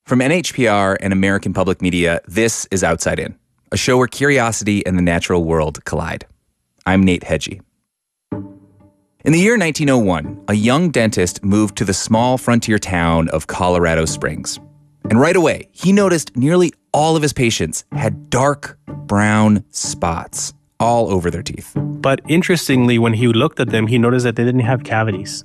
From NHPR and American Public Media, this is Outside In, a show where curiosity and the natural world collide. I'm Nate Hedgie. In the year 1901, a young dentist moved to the small frontier town of Colorado Springs. And right away, he noticed nearly all of his patients had dark brown spots all over their teeth. But interestingly, when he looked at them, he noticed that they didn't have cavities.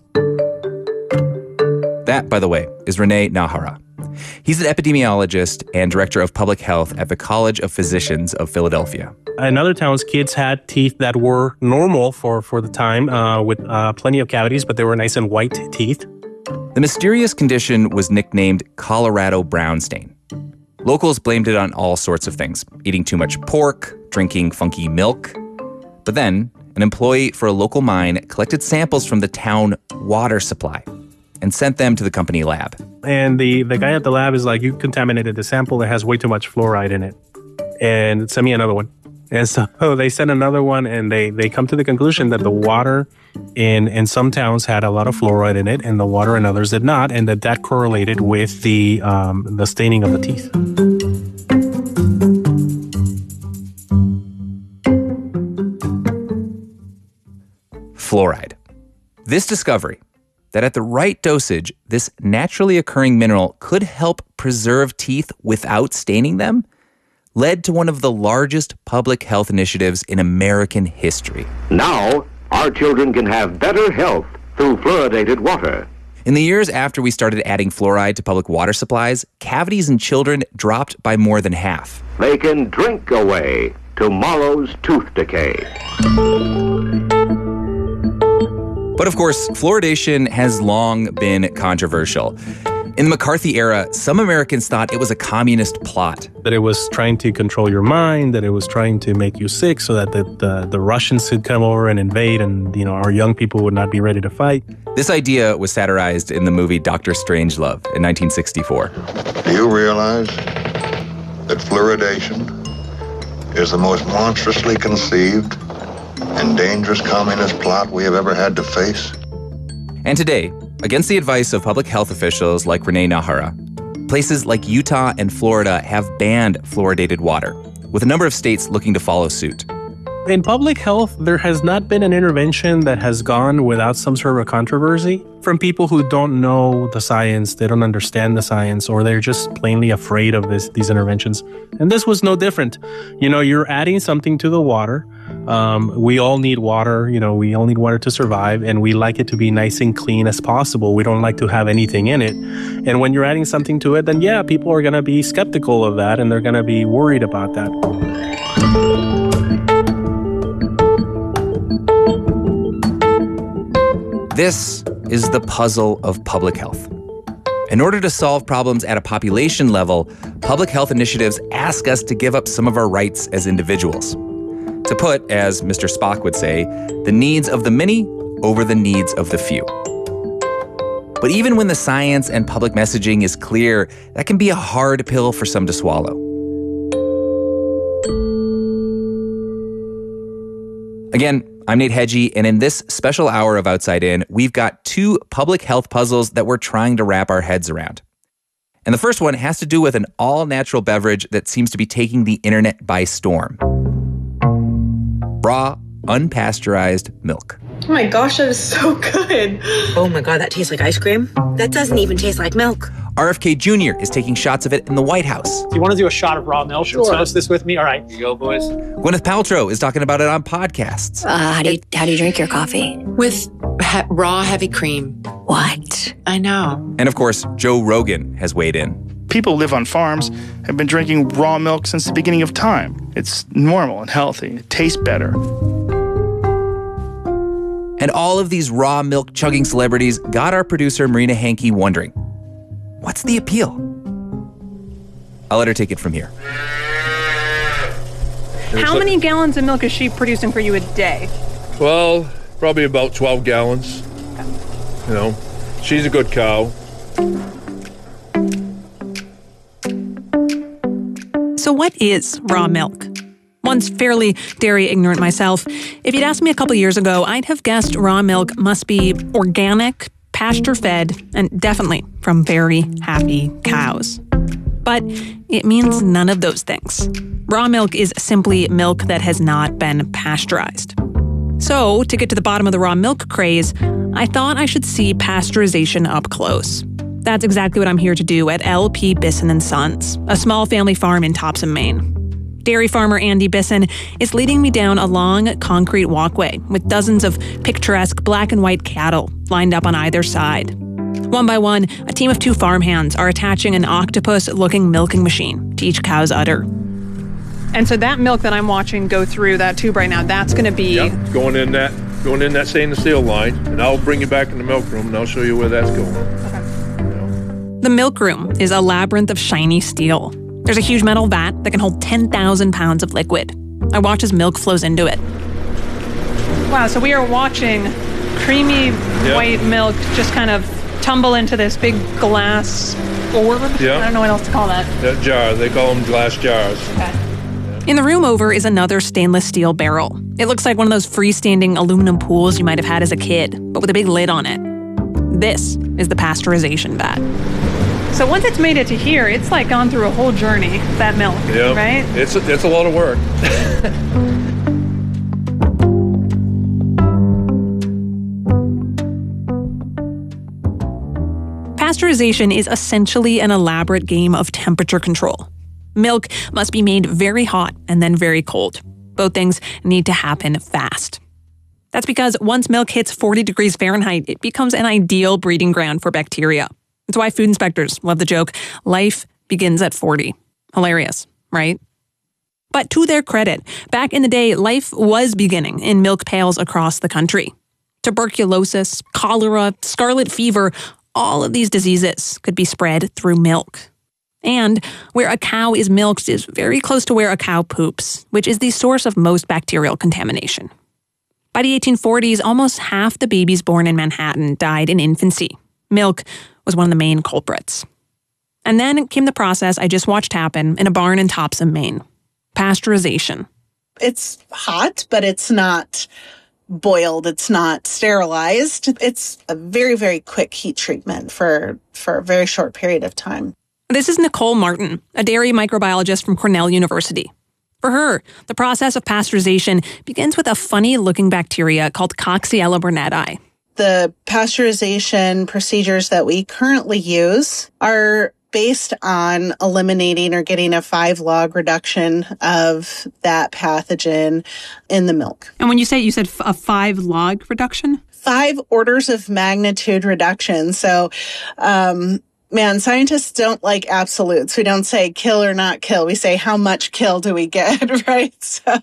That, by the way, is Renee Nahara. He's an epidemiologist and director of public health at the College of Physicians of Philadelphia. In other towns, kids had teeth that were normal for the time with plenty of cavities, but they were nice and white teeth. The mysterious condition was nicknamed Colorado brown stain. Locals blamed it on all sorts of things, eating too much pork, drinking funky milk. But then, an employee for a local mine collected samples from the town water supply and sent them to the company lab. And the guy at the lab is like, you contaminated the sample that has way too much fluoride in it. And send me another one. And so they sent another one, and they come to the conclusion that the water in some towns had a lot of fluoride in it, and the water in others did not, and that correlated with the staining of the teeth. Fluoride. This discovery, that at the right dosage, this naturally occurring mineral could help preserve teeth without staining them, led to one of the largest public health initiatives in American history. Now, our children can have better health through fluoridated water. In the years after we started adding fluoride to public water supplies, cavities in children dropped by more than half. They can drink away tomorrow's tooth decay. But of course, fluoridation has long been controversial. In the McCarthy era, some Americans thought it was a communist plot. That it was trying to control your mind, that it was trying to make you sick so that the Russians could come over and invade and, our young people would not be ready to fight. This idea was satirized in the movie Dr. Strangelove in 1964. Do you realize that fluoridation is the most monstrously conceived and dangerous communist plot we have ever had to face? And today, against the advice of public health officials like Renee Nahara, places like Utah and Florida have banned fluoridated water, with a number of states looking to follow suit. In public health, there has not been an intervention that has gone without some sort of a controversy from people who don't know the science, they don't understand the science, or they're just plainly afraid of these interventions. And this was no different. You're adding something to the water. We all need water, we all need water to survive, and we like it to be nice and clean as possible. We don't like to have anything in it. And when you're adding something to it, then yeah, people are going to be skeptical of that, and they're going to be worried about that. This is the puzzle of public health. In order to solve problems at a population level, public health initiatives ask us to give up some of our rights as individuals. To put, as Mr. Spock would say, the needs of the many over the needs of the few. But even when the science and public messaging is clear, that can be a hard pill for some to swallow. Again, I'm Nate Hedgie, and in this special hour of Outside In, we've got two public health puzzles that we're trying to wrap our heads around. And the first one has to do with an all-natural beverage that seems to be taking the internet by storm. Raw, unpasteurized milk. Oh my gosh, that is so good. Oh my God, that tastes like ice cream. That doesn't even taste like milk. RFK Jr. is taking shots of it in the White House. Do you want to do a shot of raw milk? Sure. Let's host this with me. All right. Here you go, boys. Gwyneth Paltrow is talking about it on podcasts. How do you drink your coffee? With raw heavy cream. What? I know. And of course, Joe Rogan has weighed in. People who live on farms have been drinking raw milk since the beginning of time. It's normal and healthy. It tastes better. And all of these raw milk chugging celebrities got our producer Marina Hankey wondering, what's the appeal? I'll let her take it from here. How many gallons of milk is she producing for you a day? Well, probably about 12 gallons. She's a good cow. So what is raw milk? Once fairly dairy ignorant myself, if you'd asked me a couple years ago, I'd have guessed raw milk must be organic, pasture-fed, and definitely from very happy cows. But it means none of those things. Raw milk is simply milk that has not been pasteurized. So, to get to the bottom of the raw milk craze, I thought I should see pasteurization up close. That's exactly what I'm here to do at L.P. Bisson & Sons, a small family farm in Topsom, Maine. Dairy farmer Andy Bisson is leading me down a long concrete walkway with dozens of picturesque black and white cattle lined up on either side. One by one, a team of 2 farmhands are attaching an octopus-looking milking machine to each cow's udder. And so that milk that I'm watching go through that tube right now, that's going to be... Yep, going in that stainless steel line, and I'll bring you back in the milk room, and I'll show you where that's going. Okay. The milk room is a labyrinth of shiny steel. There's a huge metal vat that can hold 10,000 pounds of liquid. I watch as milk flows into it. Wow, so we are watching creamy white milk just kind of tumble into this big glass orb? Yeah. I don't know what else to call that. That jar, they call them glass jars. Okay. In the room over is another stainless steel barrel. It looks like one of those freestanding aluminum pools you might have had as a kid, but with a big lid on it. This is the pasteurization vat. So once it's made it to here, it's like gone through a whole journey, that milk, right? It's a lot of work. Pasteurization is essentially an elaborate game of temperature control. Milk must be made very hot and then very cold. Both things need to happen fast. That's because once milk hits 40 degrees Fahrenheit, it becomes an ideal breeding ground for bacteria. That's why food inspectors love the joke, life begins at 40. Hilarious, right? But to their credit, back in the day, life was beginning in milk pails across the country. Tuberculosis, cholera, scarlet fever, all of these diseases could be spread through milk. And where a cow is milked is very close to where a cow poops, which is the source of most bacterial contamination. By the 1840s, almost half the babies born in Manhattan died in infancy. Milk was one of the main culprits. And then came the process I just watched happen in a barn in Topsom, Maine. Pasteurization. It's hot, but it's not boiled. It's not sterilized. It's a very, very quick heat treatment for a very short period of time. This is Nicole Martin, a dairy microbiologist from Cornell University. For her, the process of pasteurization begins with a funny-looking bacteria called Coxiella burnetii. The pasteurization procedures that we currently use are based on eliminating or getting a 5-log reduction of that pathogen in the milk. And when you said a 5-log reduction? 5 orders of magnitude reduction. So, scientists don't like absolutes. We don't say kill or not kill. We say how much kill do we get, right? So.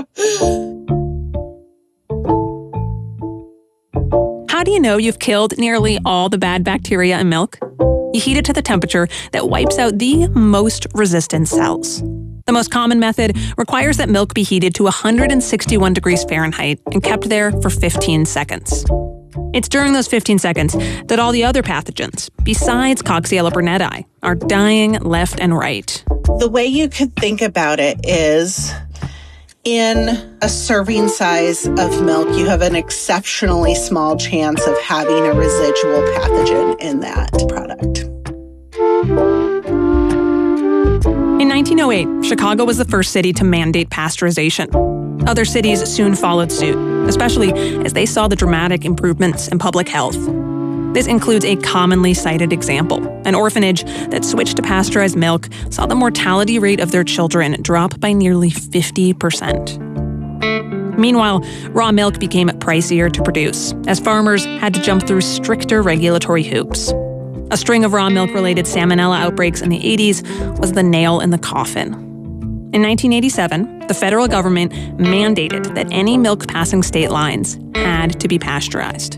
How do you know you've killed nearly all the bad bacteria in milk? You heat it to the temperature that wipes out the most resistant cells. The most common method requires that milk be heated to 161 degrees Fahrenheit and kept there for 15 seconds. It's during those 15 seconds that all the other pathogens, besides Coxiella burnetii, are dying left and right. The way you could think about it is, in a serving size of milk, you have an exceptionally small chance of having a residual pathogen in that product. In 1908, Chicago was the first city to mandate pasteurization. Other cities soon followed suit, especially as they saw the dramatic improvements in public health. This includes a commonly cited example. An orphanage that switched to pasteurized milk saw the mortality rate of their children drop by nearly 50%. Meanwhile, raw milk became pricier to produce, as farmers had to jump through stricter regulatory hoops. A string of raw milk-related salmonella outbreaks in the 80s was the nail in the coffin. In 1987, the federal government mandated that any milk passing state lines had to be pasteurized.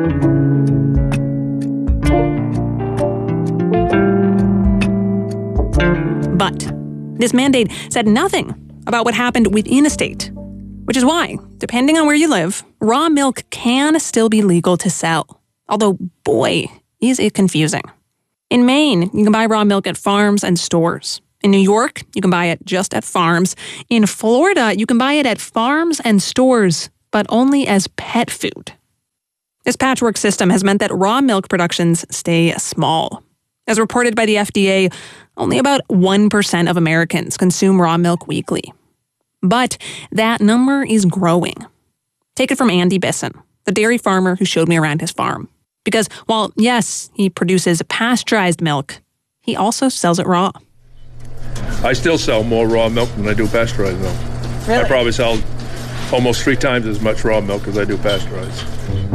But this mandate said nothing about what happened within a state, which is why, depending on where you live, raw milk can still be legal to sell. Although, boy, is it confusing. In Maine, you can buy raw milk at farms and stores. In New York, you can buy it just at farms. In Florida, you can buy it at farms and stores, but only as pet food. This patchwork system has meant that raw milk productions stay small. As reported by the FDA, only about 1% of Americans consume raw milk weekly. But that number is growing. Take it from Andy Bisson, the dairy farmer who showed me around his farm. Because while, yes, he produces pasteurized milk, he also sells it raw. I still sell more raw milk than I do pasteurized milk. Really? I probably sell almost 3 times as much raw milk as I do pasteurized.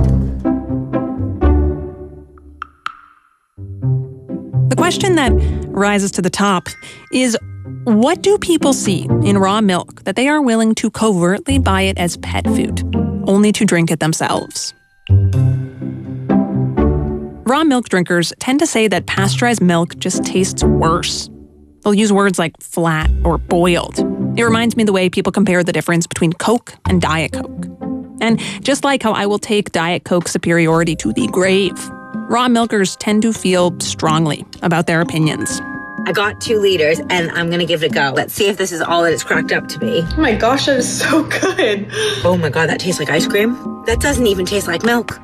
The question that rises to the top is, what do people see in raw milk that they are willing to covertly buy it as pet food, only to drink it themselves? Raw milk drinkers tend to say that pasteurized milk just tastes worse. They'll use words like flat or boiled. It reminds me of the way people compare the difference between Coke and Diet Coke. And just like how I will take Diet Coke's superiority to the grave, raw milkers tend to feel strongly about their opinions. I got 2 liters and I'm gonna give it a go. Let's see if this is all that it's cracked up to be. Oh my gosh, that is so good. Oh my God, that tastes like ice cream. That doesn't even taste like milk.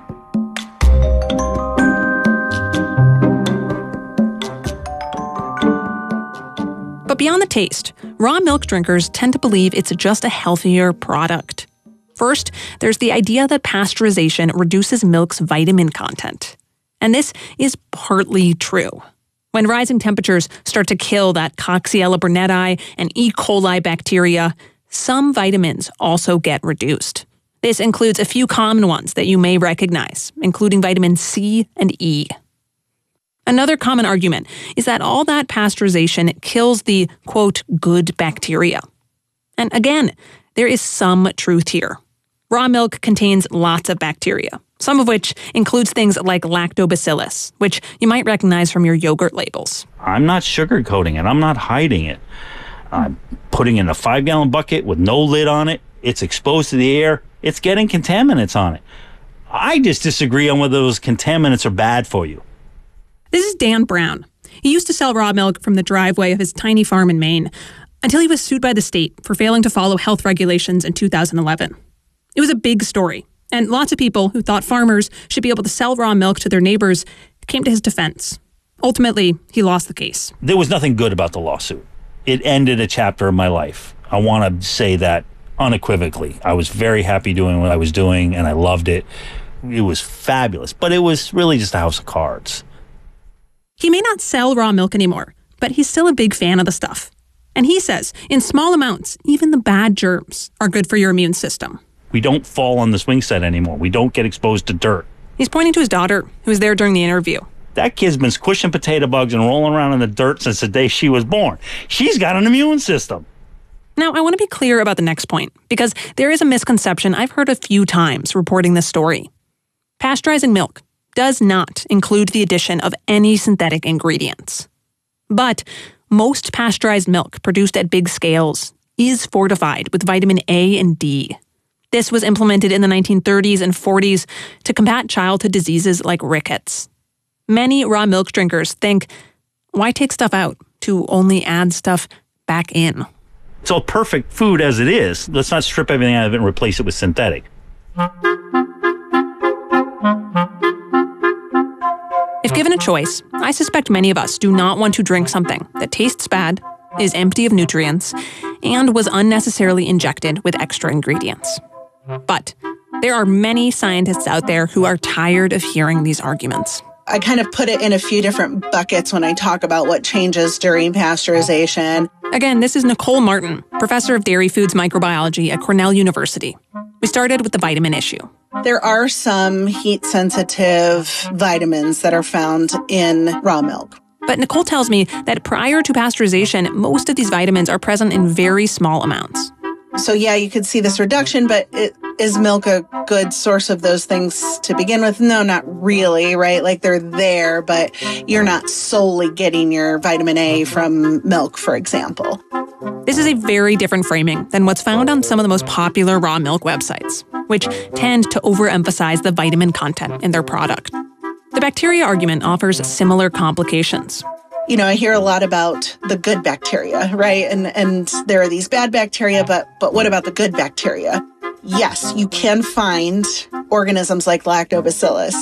But beyond the taste, raw milk drinkers tend to believe it's just a healthier product. First, there's the idea that pasteurization reduces milk's vitamin content. And this is partly true. When rising temperatures start to kill that Coxiella burnetii and E. coli bacteria, some vitamins also get reduced. This includes a few common ones that you may recognize, including vitamin C and E. Another common argument is that all that pasteurization kills the, quote, good bacteria. And again, there is some truth here. Raw milk contains lots of bacteria, some of which includes things like lactobacillus, which you might recognize from your yogurt labels. I'm not sugarcoating it. I'm not hiding it. I'm putting it in a 5-gallon bucket with no lid on it. It's exposed to the air. It's getting contaminants on it. I just disagree on whether those contaminants are bad for you. This is Dan Brown. He used to sell raw milk from the driveway of his tiny farm in Maine until he was sued by the state for failing to follow health regulations in 2011. It was a big story, and lots of people who thought farmers should be able to sell raw milk to their neighbors came to his defense. Ultimately, he lost the case. There was nothing good about the lawsuit. It ended a chapter of my life. I want to say that unequivocally. I was very happy doing what I was doing, and I loved it. It was fabulous, but it was really just a house of cards. He may not sell raw milk anymore, but he's still a big fan of the stuff. And he says, in small amounts, even the bad germs are good for your immune system. We don't fall on the swing set anymore. We don't get exposed to dirt. He's pointing to his daughter, who was there during the interview. That kid's been squishing potato bugs and rolling around in the dirt since the day she was born. She's got an immune system. Now, I want to be clear about the next point, because there is a misconception I've heard a few times reporting this story. Pasteurizing milk does not include the addition of any synthetic ingredients. But most pasteurized milk produced at big scales is fortified with vitamin A and D. This was implemented in the 1930s and 40s to combat childhood diseases like rickets. Many raw milk drinkers think, why take stuff out to only add stuff back in? It's all perfect food as it is. Let's not strip everything out of it and replace it with synthetic. If given a choice, I suspect many of us do not want to drink something that tastes bad, is empty of nutrients, and was unnecessarily injected with extra ingredients. But there are many scientists out there who are tired of hearing these arguments. I kind of put it in a few different buckets when I talk about what changes during pasteurization. Again, this is Nicole Martin, professor of dairy foods microbiology at Cornell University. We started with the vitamin issue. There are some heat-sensitive vitamins that are found in raw milk. But Nicole tells me that prior to pasteurization, most of these vitamins are present in very small amounts. So yeah, you could see this reduction, but is milk a good source of those things to begin with? No, not really, right? Like they're there, but you're not solely getting your vitamin A from milk, for example. This is a very different framing than what's found on some of the most popular raw milk websites, which tend to overemphasize the vitamin content in their product. The bacteria argument offers similar complications. You know, I hear a lot about the good bacteria, right? And there are these bad bacteria, but what about the good bacteria? Yes, you can find organisms like lactobacillus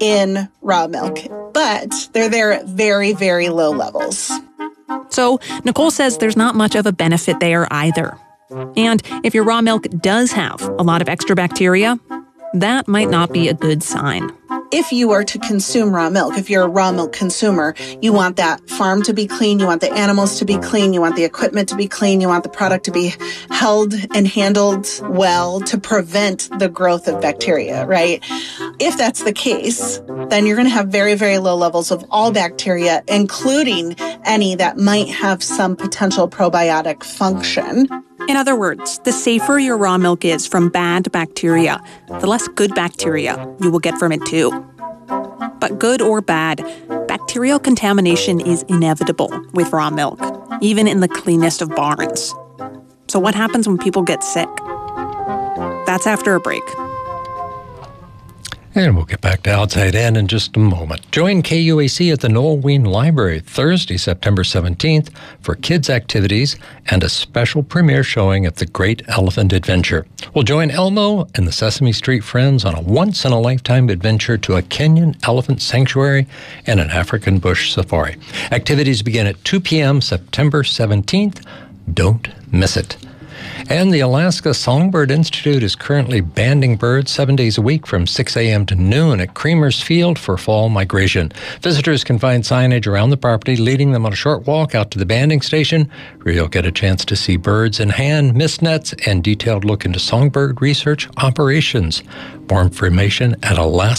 in raw milk, but they're there at very, very low levels. So Nicole says there's not much of a benefit there either. And if your raw milk does have a lot of extra bacteria, that might not be a good sign. If you are to consume raw milk, if you're a raw milk consumer, you want that farm to be clean, you want the animals to be clean, you want the equipment to be clean, you want the product to be held and handled well to prevent the growth of bacteria, right? If that's the case, then you're going to have very, very low levels of all bacteria, including any that might have some potential probiotic function. In other words, the safer your raw milk is from bad bacteria, the less good bacteria you will get from it too. But good or bad, bacterial contamination is inevitable with raw milk, even in the cleanest of barns. So what happens when people get sick? That's after a break. And we'll get back to Outside In just a moment. Join KUAC at the Noel Wien Library Thursday, September 17th for kids' activities and a special premiere showing of The Great Elephant Adventure. We'll join Elmo and the Sesame Street Friends on a once-in-a-lifetime adventure to a Kenyan elephant sanctuary and an African bush safari. Activities begin at 2 p.m. September 17th. Don't miss it. And the Alaska Songbird Institute is currently banding birds 7 days a week from 6 a.m. to noon at Creamer's Field for fall migration. Visitors can find signage around the property leading them on a short walk out to the banding station, where you'll get a chance to see birds in hand, mist nets, and detailed look into songbird research operations. More information at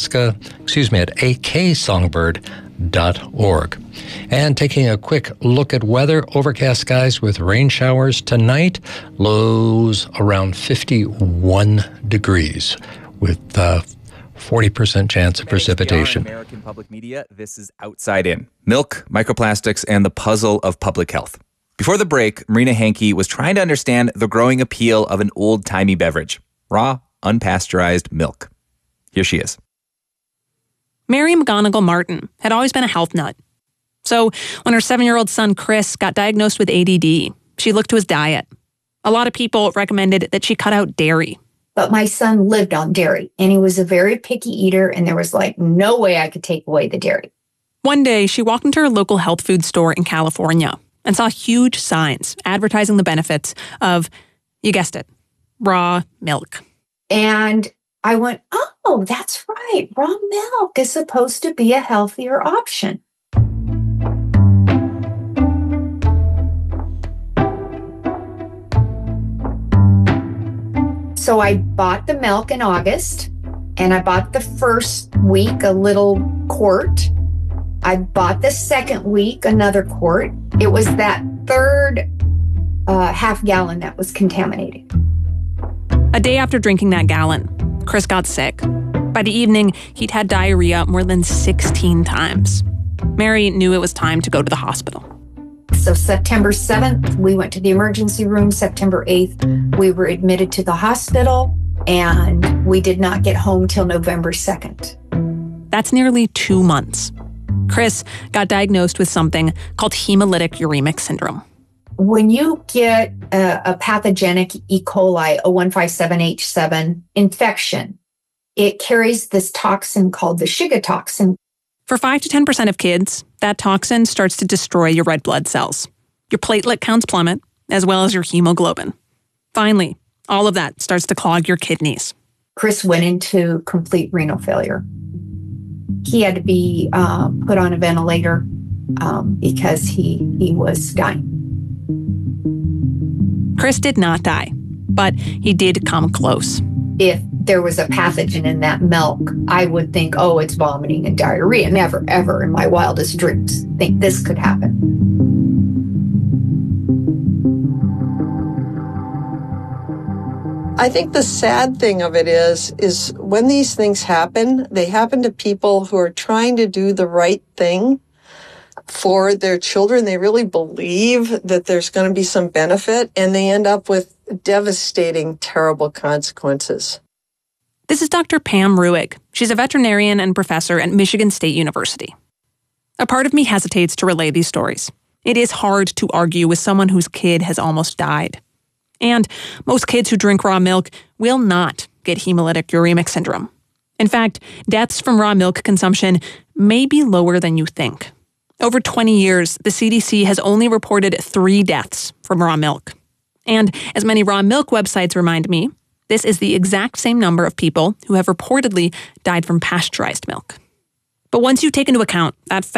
aksongbird.org. And taking a quick look at weather, overcast skies with rain showers tonight, lows around 51 degrees with 40% chance of precipitation. American Public Media, this is Outside In. Milk, microplastics, and the puzzle of public health. Before the break, Marina Hankey was trying to understand the growing appeal of an old-timey beverage, raw, unpasteurized milk. Here she is. Mary McGonigal Martin had always been a health nut. So when her 7-year-old son Chris got diagnosed with ADD, she looked to his diet. A lot of people recommended that she cut out dairy. But my son lived on dairy, and he was a very picky eater, and there was no way I could take away the dairy. One day, she walked into her local health food store in California and saw huge signs advertising the benefits of, you guessed it, raw milk. And I went, oh, that's right. Raw milk is supposed to be a healthier option. So I bought the milk in August, and I bought the first week a little quart. I bought the second week another quart. It was that third half gallon that was contaminated. A day after drinking that gallon, Chris got sick. By the evening, he'd had diarrhea more than 16 times. Mary knew it was time to go to the hospital. So September 7th, we went to the emergency room. September 8th, we were admitted to the hospital, and we did not get home till November 2nd. That's nearly 2 months. Chris got diagnosed with something called hemolytic uremic syndrome. When you get a pathogenic E. coli, O157H7 infection, it carries this toxin called the Shiga toxin. For 5 to 10% of kids, that toxin starts to destroy your red blood cells. Your platelet counts plummet, as well as your hemoglobin. Finally, all of that starts to clog your kidneys. Chris went into complete renal failure. He had to be put on a ventilator because he was dying. Chris did not die, but he did come close. If there was a pathogen in that milk, I would think, oh, it's vomiting and diarrhea. Never, ever in my wildest dreams think this could happen. I think the sad thing of it is when these things happen, they happen to people who are trying to do the right thing for their children. They really believe that there's going to be some benefit, and they end up with devastating, terrible consequences. This is Dr. Pam Ruig. She's a veterinarian and professor at Michigan State University. A part of me hesitates to relay these stories. It is hard to argue with someone whose kid has almost died. And most kids who drink raw milk will not get hemolytic uremic syndrome. In fact, deaths from raw milk consumption may be lower than you think. Over 20 years, the CDC has only reported 3 deaths from raw milk. And as many raw milk websites remind me, this is the exact same number of people who have reportedly died from pasteurized milk. But once you take into account that fact,